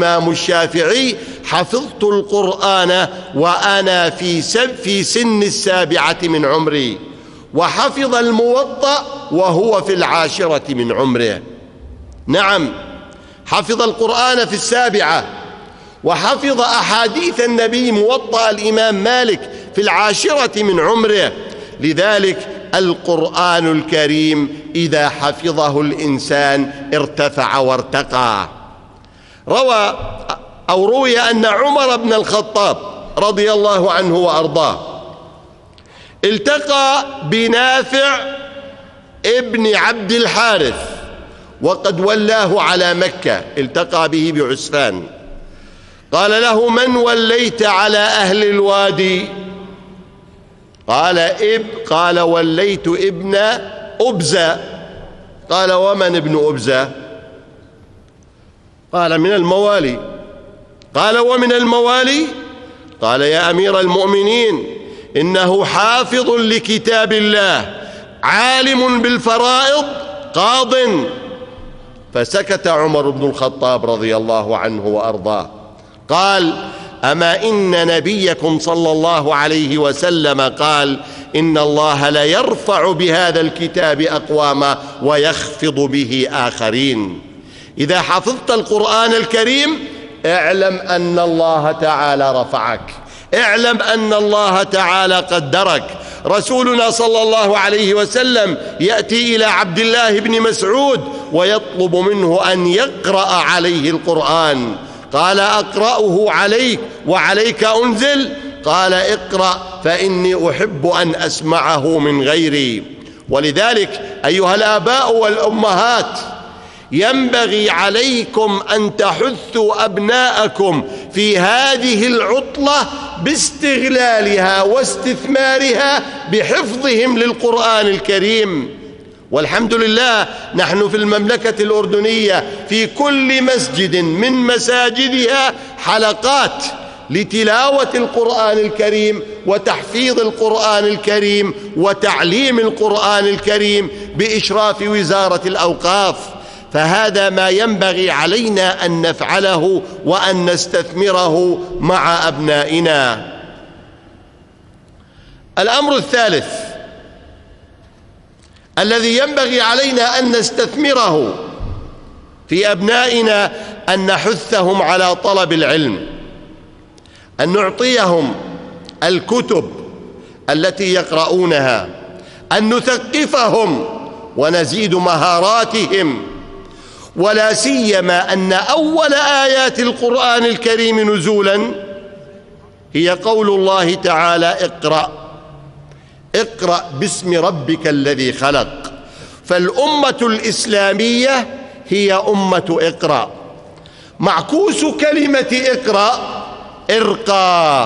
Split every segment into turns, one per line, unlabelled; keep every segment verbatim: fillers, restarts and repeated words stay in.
الإمام الشافعي: حفظت القرآن وأنا في, في سن السابعة من عمري، وحفظ الموطأ وهو في العاشرة من عمره. نعم، حفظ القرآن في السابعة، وحفظ أحاديث النبي موطأ الإمام مالك في العاشرة من عمره. لذلك القرآن الكريم إذا حفظه الإنسان ارتفع وارتقى. روى أو روي أن عمر بن الخطاب رضي الله عنه وأرضاه التقى بنافع ابن عبد الحارث وقد ولاه على مكة، التقى به بعسفان. قال له: من وليت على أهل الوادي؟ قال إب قال وليت ابن أبزة. قال: ومن ابن أبزة؟ قال: من الموالي. قال: ومن الموالي؟ قال: يا أمير المؤمنين، إنه حافظ لكتاب الله، عالم بالفرائض، قاض. فسكت عمر بن الخطاب رضي الله عنه وأرضاه. قال: أما إن نبيكم صلى الله عليه وسلم قال: إن الله لا يرفع بهذا الكتاب أقواما ويخفض به آخرين. إذا حفظت القرآن الكريم اعلم أن الله تعالى رفعك، اعلم أن الله تعالى قدرك. رسولنا صلى الله عليه وسلم يأتي إلى عبد الله بن مسعود ويطلب منه أن يقرأ عليه القرآن. قال: أقرأه عليك وعليك أنزل؟ قال: اقرأ فإني أحب أن أسمعه من غيري. ولذلك أيها الآباء والأمهات، ينبغي عليكم أن تحثوا أبناءكم في هذه العطلة باستغلالها واستثمارها بحفظهم للقرآن الكريم. والحمد لله نحن في المملكة الأردنية في كل مسجد من مساجدها حلقات لتلاوة القرآن الكريم وتحفيظ القرآن الكريم وتعليم القرآن الكريم بإشراف وزارة الأوقاف. فهذا ما ينبغي علينا أن نفعله وأن نستثمره مع أبنائنا. الأمر الثالث الذي ينبغي علينا أن نستثمره في أبنائنا أن نحثهم على طلب العلم، أن نعطيهم الكتب التي يقرؤونها، أن نثقفهم ونزيد مهاراتهم. ولا سيما أن أول آيات القرآن الكريم نزولا هي قول الله تعالى: اقرأ اقرأ باسم ربك الذي خلق. فالأمة الإسلامية هي أمة اقرأ. معكوس كلمة اقرأ ارقى،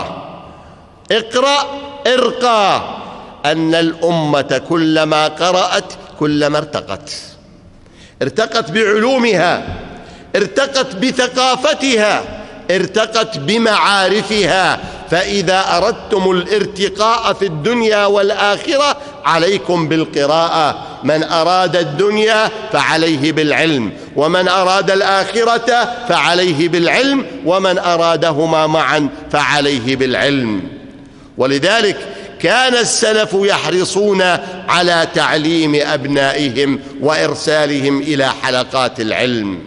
اقرأ ارقى، أن الأمة كلما قرأت كلما ارتقت، ارتقت بعلومها، ارتقت بثقافتها، ارتقت بمعارفها. فإذا أردتم الارتقاء في الدنيا والآخرة عليكم بالقراءة. من أراد الدنيا فعليه بالعلم، ومن أراد الآخرة فعليه بالعلم، ومن أرادهما معا فعليه بالعلم. ولذلك كان السلف يحرصون على تعليم أبنائهم وإرسالهم إلى حلقات العلم.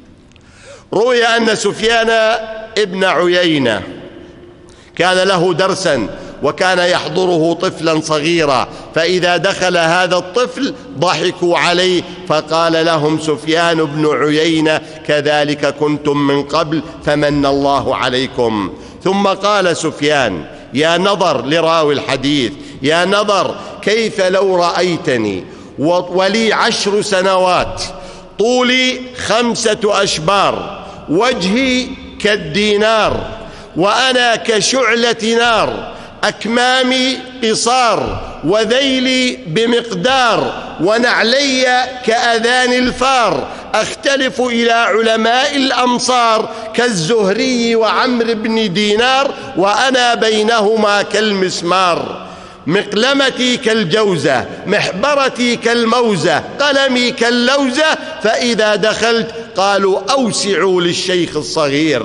روي أن سفيان ابن عيينة كان له درسا وكان يحضره طفلا صغيرا، فإذا دخل هذا الطفل ضحكوا عليه، فقال لهم سفيان بن عيينة: كذلك كنتم من قبل فمن الله عليكم. ثم قال سفيان: يا نظر لراوي الحديث، يا نظر كيف لو رأيتني ولي عشر سنوات، طولي خمسة أشبار، وجهي كالدينار، وأنا كشعلة نار، أكمامي قصار، وذيلي بمقدار، ونعلي كأذان الفار، أختلف إلى علماء الأمصار كالزهري وعمر بن دينار، وأنا بينهما كالمسمار. مقلمتي كالجوزة، محبرتي كالموزة، قلمي كاللوزة، فإذا دخلت قالوا: أوسعوا للشيخ الصغير.